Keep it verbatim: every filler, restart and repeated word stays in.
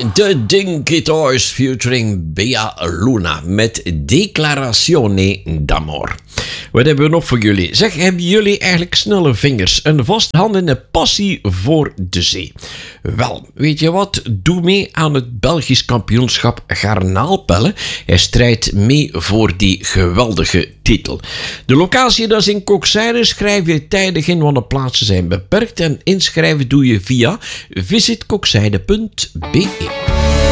De Dinky Toys featuring Bea Luna met Declarazione d'Amor. Wat hebben we nog voor jullie? Zeg, hebben jullie eigenlijk snelle vingers, een vaste hand en een passie voor de zee? Wel, weet je wat? Doe mee aan het Belgisch kampioenschap garnaalpellen. Hij strijdt mee voor die geweldige titel. De locatie, dat is in Kokzijde. Schrijf je tijdig in, want de plaatsen zijn beperkt. En inschrijven doe je via visit kokzijde punt be.